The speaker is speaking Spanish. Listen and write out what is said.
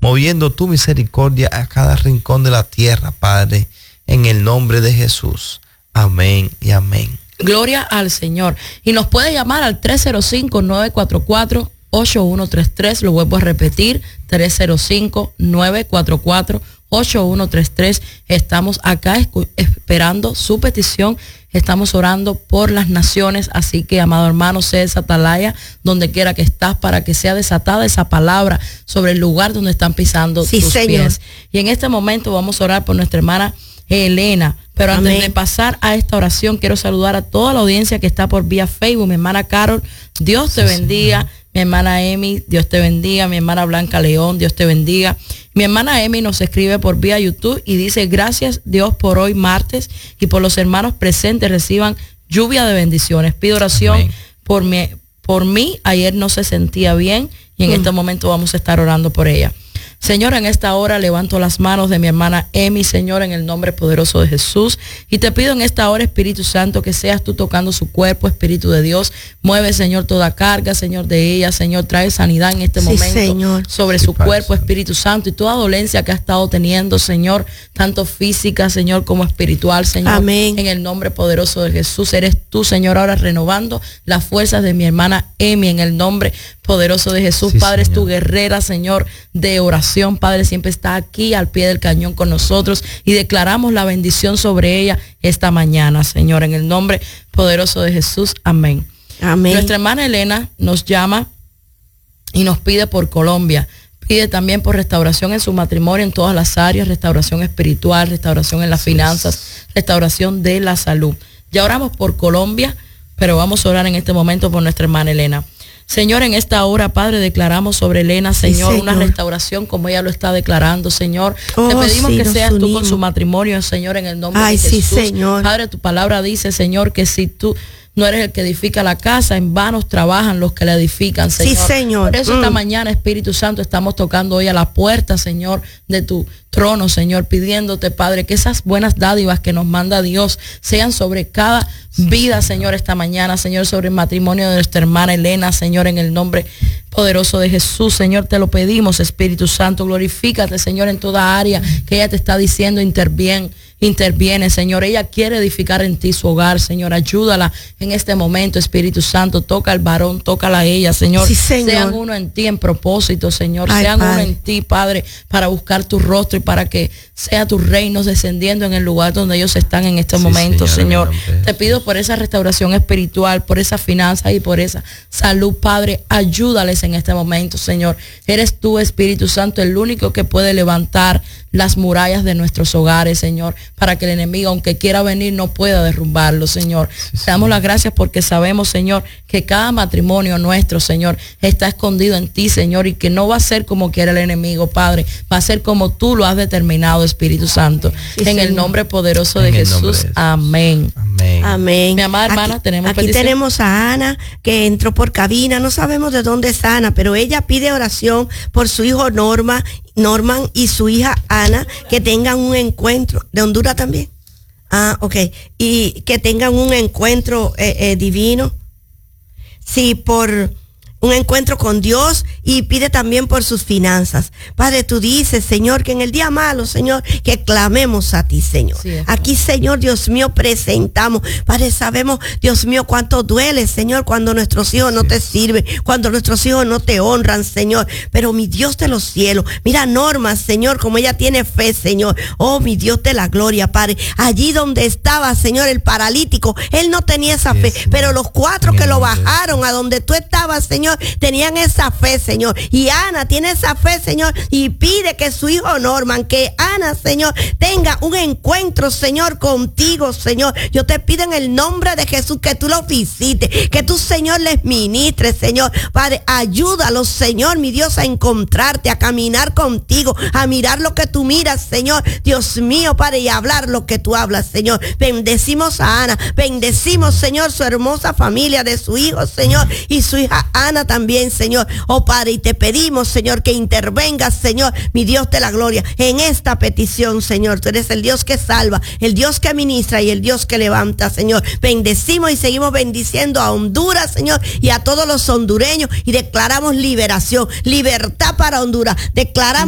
moviendo tu misericordia a cada rincón de la tierra, Padre, en el nombre de Jesús. Amén y amén. Gloria al Señor. Y nos puede llamar al 305-944-8133. Lo vuelvo a repetir, 305-944-8133. Estamos acá esperando su petición. Estamos orando por las naciones, así que, amado hermano, sé esa atalaya donde quiera que estás, para que sea desatada esa palabra sobre el lugar donde están pisando tus pies. Y en este momento vamos a orar por nuestra hermana Elena. Pero antes de pasar a esta oración, quiero saludar a toda la audiencia que está por vía Facebook. Mi hermana Carol, Dios te bendiga. Mi hermana Emi, Dios te bendiga. Mi hermana Blanca León, Dios te bendiga. Mi hermana Emi nos escribe por vía YouTube y dice: gracias Dios por hoy martes y por los hermanos presentes reciban lluvia de bendiciones. Pido oración por mí. Ayer no se sentía bien y en este momento vamos a estar orando por ella. Señor, en esta hora levanto las manos de mi hermana Emi, Señor, en el nombre poderoso de Jesús. Y te pido en esta hora, Espíritu Santo, que seas tú tocando su cuerpo, Espíritu de Dios. Mueve, Señor, toda carga, Señor, de ella. Señor, trae sanidad en este momento, Señor, sobre su cuerpo, Espíritu Santo. Y toda dolencia que ha estado teniendo, Señor, tanto física, Señor, como espiritual, Señor. Amén. En el nombre poderoso de Jesús. Eres tú, Señor, ahora renovando las fuerzas de mi hermana Emi, en el nombre poderoso de Jesús. Padre, Señor, es tu guerrera, Señor, de oración. Padre, siempre está aquí al pie del cañón con nosotros y declaramos la bendición sobre ella esta mañana, Señor, en el nombre poderoso de Jesús. Amén. Amén. Nuestra hermana Elena nos llama y nos pide por Colombia. Pide también por restauración en su matrimonio en todas las áreas, restauración espiritual, restauración en las finanzas, restauración de la salud. Ya oramos por Colombia, pero vamos a orar en este momento por nuestra hermana Elena. Señor, en esta hora, Padre, declaramos sobre Elena, Señor, una restauración como ella lo está declarando, Señor. Te pedimos que seas tú con su matrimonio, Señor, en el nombre de Jesús. Señor. Padre, tu palabra dice, Señor, que si tú no eres el que edifica la casa, en vano trabajan los que la edifican, Señor. Sí, Señor. Por eso esta mañana, Espíritu Santo, estamos tocando hoy a la puerta, Señor, de tu trono, Señor, pidiéndote, Padre, que esas buenas dádivas que nos manda Dios sean sobre cada vida, Señor, esta mañana, Señor, sobre el matrimonio de nuestra hermana Elena, Señor, en el nombre poderoso de Jesús, Señor, te lo pedimos, Espíritu Santo, glorifícate, Señor, en toda área que ella te está diciendo, interviene, Señor. Ella quiere edificar en ti su hogar, Señor. Ayúdala en este momento, Espíritu Santo. Toca al varón, tócala a ella, Señor. Sí, Señor. Sean uno en ti en propósito, Señor. Sean uno en ti, Padre, para buscar tu rostro y para que sea tu reino descendiendo en el lugar donde ellos están en este momento, Señor. Te pido por esa restauración espiritual, por esa finanza y por esa salud, Padre. Ayúdales en este momento, Señor. Eres tú, Espíritu Santo, el único que puede levantar las murallas de nuestros hogares, Señor, para que el enemigo, aunque quiera venir, no pueda derrumbarlo, Señor. Te damos las gracias porque sabemos, Señor, que cada matrimonio nuestro, Señor, está escondido en ti, Señor, y que no va a ser como quiera el enemigo, Padre, va a ser como tú lo has determinado, Espíritu Santo. En el nombre poderoso de Jesús. Amén. Amén. Amén. Mi amada hermana, tenemos aquí tenemos a Ana, que entró por cabina. No sabemos de dónde es Ana, pero ella pide oración por su hijo Norman y su hija Ana, que tengan un encuentro. ¿De Honduras también? Ok. Y que tengan un encuentro divino. Sí, por un encuentro con Dios, y pide también por sus finanzas. Padre, tú dices, Señor, que en el día malo, Señor, que clamemos a ti, Señor. Sí, aquí, Señor, Dios mío, presentamos. Padre, sabemos, Dios mío, cuánto duele, Señor, cuando nuestros hijos no te sirven, cuando nuestros hijos no te honran, Señor. Pero mi Dios de los cielos, mira Norma, Señor, como ella tiene fe, Señor. Oh, mi Dios de la gloria, Padre. Allí donde estaba, Señor, el paralítico, él no tenía esa fe, pero los 4 que lo bajaron a donde tú estabas, Señor, tenían esa fe, Señor. Y Ana tiene esa fe, Señor, y pide que su hijo Norman, que Ana, Señor, tenga un encuentro, Señor, contigo, Señor. Yo te pido en el nombre de Jesús que tú los visites, que tú, Señor, les ministres, Señor. Padre, ayúdalos, Señor, mi Dios, a encontrarte, a caminar contigo, a mirar lo que tú miras, Señor. Dios mío, Padre, y a hablar lo que tú hablas, Señor. Bendecimos a Ana, bendecimos, Señor, su hermosa familia de su hijo, Señor, y su hija Ana también, Señor. Oh, Padre, y te pedimos, Señor, que intervengas, Señor, mi Dios de la gloria, en esta petición, Señor. Tú eres el Dios que salva, el Dios que ministra y el Dios que levanta, Señor. Bendecimos y seguimos bendiciendo a Honduras, Señor, y a todos los hondureños, y declaramos liberación, libertad para Honduras. Declaramos